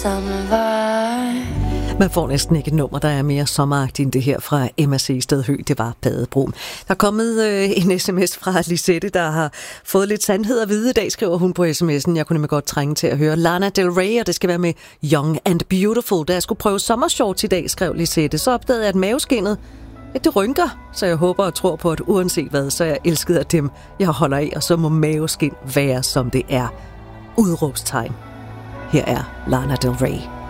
Man får næsten ikke et nummer, der er mere sommeragtigt end det her fra Emma Seested Høgh. Det var Badebro. Der er kommet en sms fra Lisette, der har fået lidt sandhed at vide i dag, skriver hun på sms'en. Jeg kunne nemlig godt trænge til at høre Lana Del Rey, og det skal være med Young and Beautiful. Da jeg skulle prøve sommershorts i dag, skrev Lisette, så opdagede jeg, at maveskinnet, det rynker. Så jeg håber og tror på, at uanset hvad, så er jeg elsket af dem, jeg holder af, og så må maveskin være, som det er. Udråbstegn. Her er Lana Del Rey.